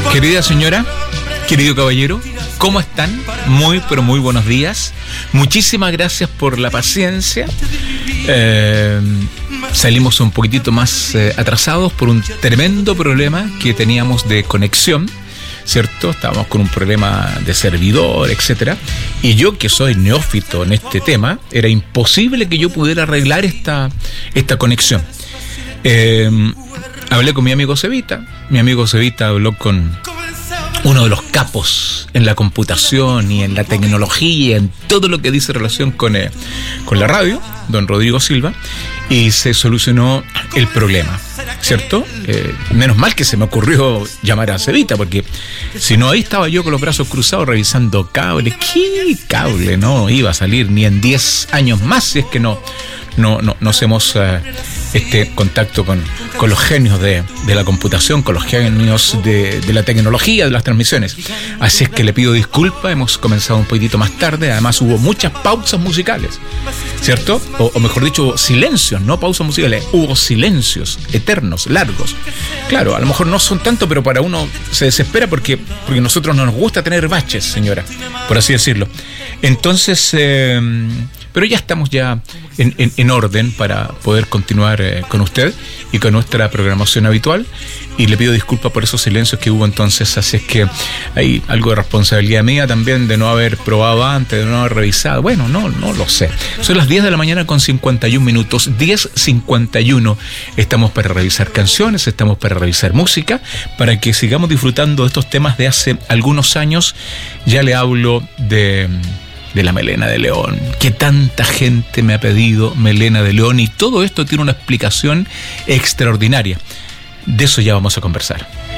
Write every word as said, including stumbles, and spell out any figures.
Querida señora, querido caballero, ¿cómo están? Muy, pero muy buenos días. Muchísimas gracias por la paciencia. Eh, salimos un poquitito más eh, atrasados por un tremendo problema que teníamos de conexión, ¿cierto? Estábamos con un problema de servidor, etcétera. Y yo, que soy neófito en este tema, era imposible que yo pudiera arreglar esta, esta conexión. Eh, hablé con mi amigo Cevita. Mi amigo Cevita habló con uno de los capos en la computación y en la tecnología, en todo lo que dice relación con, eh, con la radio, don Rodrigo Silva, y se solucionó el problema, ¿cierto? Eh, menos mal que se me ocurrió llamar a Cevita, porque si no, ahí estaba yo con los brazos cruzados revisando cables. ¿Qué cable? No iba a salir ni en diez años más, si es que no, no, no, no hacemos uh, este contacto con, con los genios de, de la computación, con los genios de, de la tecnología, de las transmisiones. Así es que le pido disculpas, hemos comenzado un poquitito más tarde, además hubo muchas pausas musicales, ¿cierto? O, o mejor dicho, silencios, no pausas musicales, hubo silencios eternos, largos. Claro, a lo mejor no son tanto, pero para uno se desespera porque, porque a nosotros no nos gusta tener baches, señora, por así decirlo. Entonces, eh, pero ya estamos ya en, en, en orden para poder continuar eh, con usted y con nuestra programación habitual. Y le pido disculpas por esos silencios que hubo entonces. Así es que hay algo de responsabilidad mía también de no haber probado antes, de no haber revisado. Bueno, no, no lo sé. Son las diez de la mañana con cincuenta y un minutos. diez cincuenta y uno. Estamos para revisar canciones, estamos para revisar música, para que sigamos disfrutando de estos temas de hace algunos años. Ya le hablo de... de la melena de león, que tanta gente me ha pedido melena de león, y todo esto tiene una explicación extraordinaria. De eso ya vamos a conversar.